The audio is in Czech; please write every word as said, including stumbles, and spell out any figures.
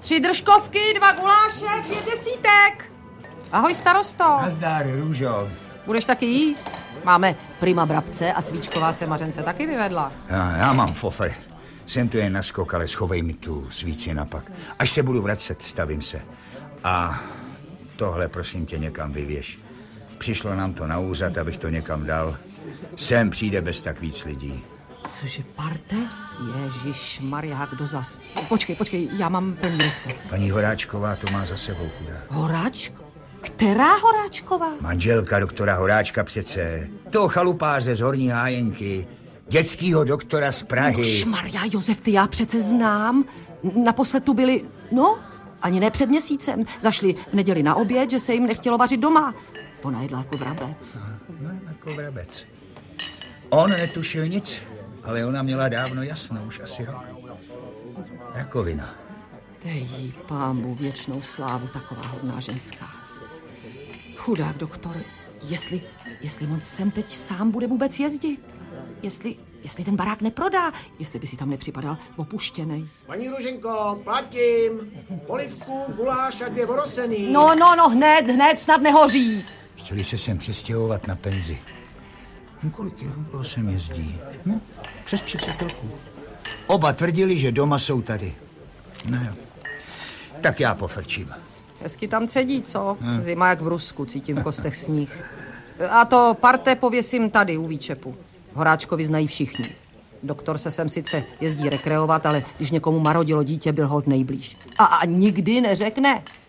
Tři držkovky, dva guláše, pět desítek. Ahoj, starosto. Nazdar, růžo. Budeš taky jíst? Máme prima Brabce a svíčková se Mařence taky vyvedla. Já, já mám fofr. Jsem tu jen na skok, ale schovej mi tu svíci napak. Až se budu vracet, stavím se. A tohle prosím tě někam vyvěš. Přišlo nám to na úřad, abych to někam dal. Sem přijde bez tak víc lidí. Cože, parte? Ježišmarja, kdo zas? Počkej, počkej, já mám plný ruce. Paní Horáčková to má za sebou, chudá. Horáčko? Která Horáčková? Manželka doktora Horáčka přece. Toho chalupáře z Horní Hájenky. Dětskýho doktora z Prahy. Ježišmarja, Josef, ty já přece znám. Naposled tu byli, no, ani ne před měsícem. Zašli v neděli na oběd, že se jim nechtělo vařit doma. Ona jedla jako vrabec. No, jako vrabec. On netušil nic, ale ona měla dávno jasno, už asi rok. Rakovina. Dej jí, pámbu, věčnou slávu, taková hodná ženská. Chudák doktor, jestli, jestli on sem teď sám bude vůbec jezdit, jestli, jestli ten barák neprodá, jestli by si tam nepřipadal opuštěnej. Paní Ruženko, platím. Polivku, guláš a dvě vorosený. No, no, no, hned, hned, snad nehoří. Chtěli se sem přestěhovat na penzi. No, kolik je rublo sem jezdí? No, přes třicet roků. Oba tvrdili, že doma jsou tady. No jo. Tak já pofrčím. Hezky tam cedí, co? Hmm. Zima jak v Rusku, cítím v kostech sníh. A to parte pověsím tady u výčepu. Horáčkovi znají všichni. Doktor se sem sice jezdí rekreovat, ale když někomu marodilo dítě, byl holt nejblíž. A, a nikdy neřekne,